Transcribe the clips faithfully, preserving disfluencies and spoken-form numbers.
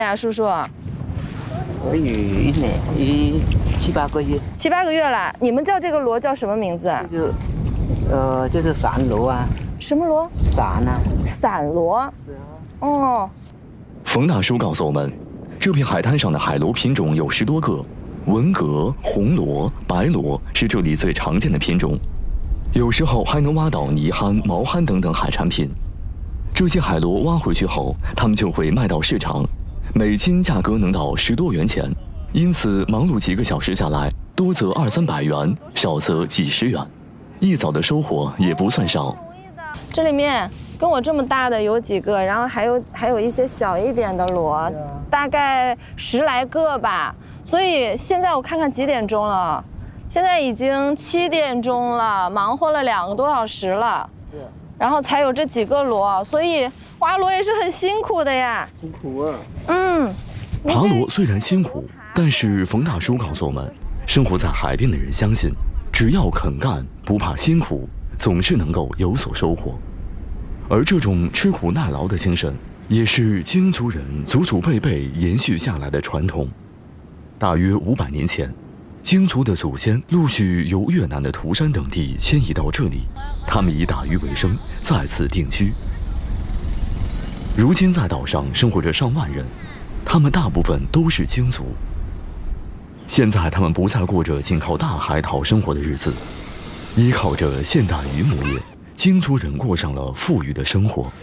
呀，叔叔？ 我有一年一七八个月。 七八个月了。你们叫这个螺叫什么名字？ 这个，呃，就是散螺啊。 什么螺？ 散啊。 散螺。 是啊。 哦。 冯大叔告诉我们，这片海滩上的海螺品种有十多个，文蛤、红螺、白螺是这里最常见的品种。有时候还能挖到泥蛤、毛蛤等等海产品。这些海螺挖回去后，他们就会卖到市场，每斤价格能到十多元钱。因此，忙碌几个小时下来，多则二三百元，少则几十元。一早的收获也不算少。 这里面跟我这么大的有几个，然后还有还有一些小一点的螺，大概十来个吧。所以现在我看看几点钟了，现在已经七点钟了，忙活了两个多小时了。然后才有这几个螺，所以挖螺也是很辛苦的呀。 辛苦啊！ 嗯， 爬螺虽然辛苦，但是冯大叔告诉我们，生活在海边的人相信，只要肯干，不怕辛苦，总是能够有所收获。而这种吃苦耐劳的精神，也是京族人祖祖辈辈延续下来的传统。大约五百年前，京族的祖先陆续由越南的涂山等地迁移到这里，他们以打鱼为生，在此定居。如今在岛上生活着上万人，他们大部分都是京族。现在他们不再过着仅靠大海讨生活的日子，依靠着现代渔牧业，京族人过上了富裕的生活。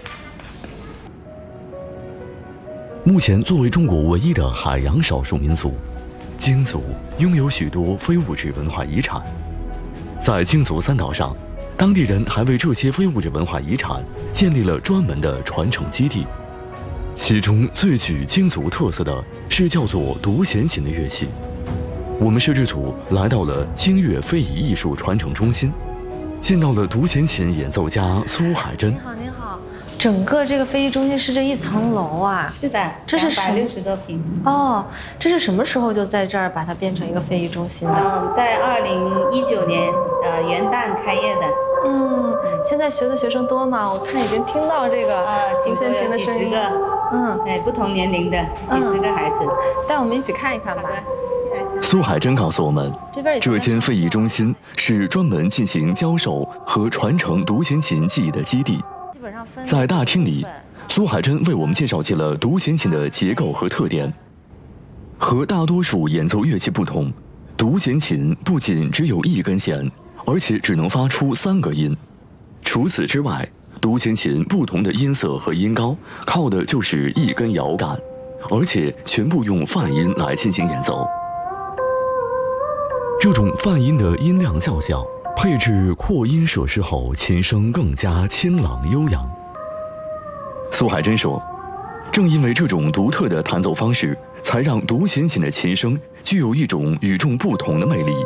目前作为中国唯一的海洋少数民族，京族拥有许多非物质文化遗产。在京族三岛上，当地人还为这些非物质文化遗产建立了专门的传承基地。其中最具京族特色的是叫做独弦琴的乐器。我们摄制组来到了京乐非遗艺术传承中心，见到了独弦琴演奏家苏海珍。 您好，您好。整个这个非遗中心是这一层楼啊？ 是的， 这是百六十多平。 哦，这是什么时候就在这儿把它变成一个非遗中心的？ 嗯，在二零一九年呃元旦开业的。 嗯，现在学的学生多吗？我看已经听到这个呃独弦琴的几声音。 十个， 嗯， 哎，不同年龄的几十个孩子， 带我们一起看一看吧。 好的。 苏海珍告诉我们，这间非遗中心是专门进行教授和传承独弦琴技艺的基地。在大厅里，苏海珍为我们介绍起了独弦琴的结构和特点。和大多数演奏乐器不同，独弦琴不仅只有一根弦，而且只能发出三个音。除此之外，独弦琴不同的音色和音高靠的就是一根摇杆，而且全部用泛音来进行演奏。这种泛音的音量较小，配置扩音设施后，琴声更加清朗悠扬。苏海珍说，正因为这种独特的弹奏方式，才让独弦琴的琴声具有一种与众不同的魅力。